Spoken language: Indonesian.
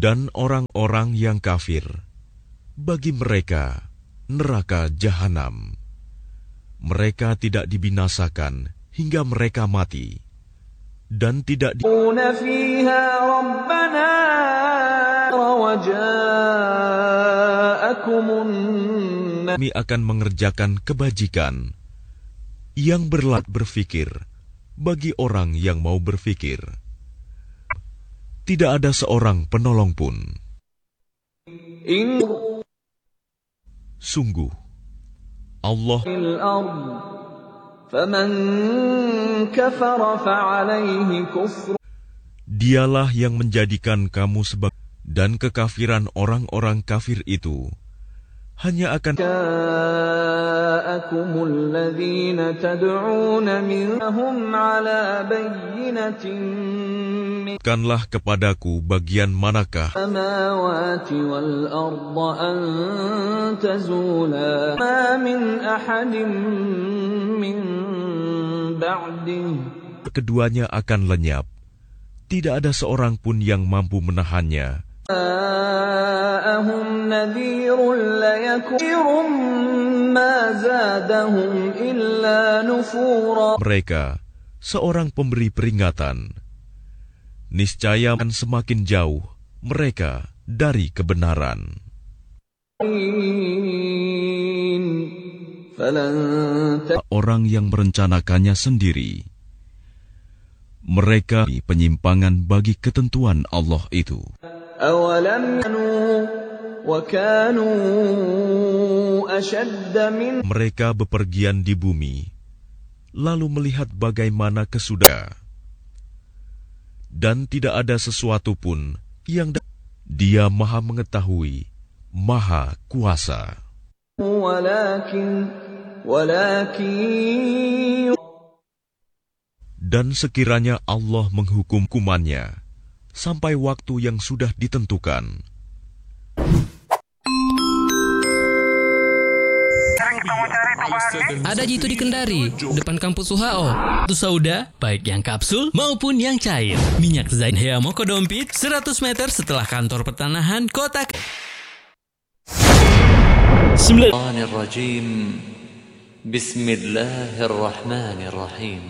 Dan orang-orang yang kafir, bagi mereka neraka jahanam. Mereka tidak dibinasakan hingga mereka mati, dan tidak kami akan mengerjakan kebajikan yang berpikir bagi orang yang mau berpikir. Tidak ada seorang penolong pun. Sungguh, Allah Dialah yang menjadikan kamu sebagai, dan kekafiran orang-orang kafir itu hanya akan Kanlah kepadaku bagian manakah keduanya akan lenyap. Tidak ada seorang pun yang mampu menahannya. Mereka seorang pemberi peringatan. Niscaya semakin jauh mereka dari kebenaran. Orang yang merencanakannya sendiri. Mereka penyimpangan bagi ketentuan Allah itu. Mereka bepergian di bumi, lalu melihat bagaimana kesudahan. Dan tidak ada sesuatu pun yang Dia Maha Mengetahui, Maha Kuasa. Dan sekiranya Allah menghukum hukumannya sampai waktu yang sudah ditentukan. Ada jitu di Kendari, depan kampus UHO. Itu sauda, baik yang kapsul maupun yang cair. Minyak zaitun Heamoko Dompit 100 meter setelah kantor pertanahan kota. Bismillahirrahmanirrahim.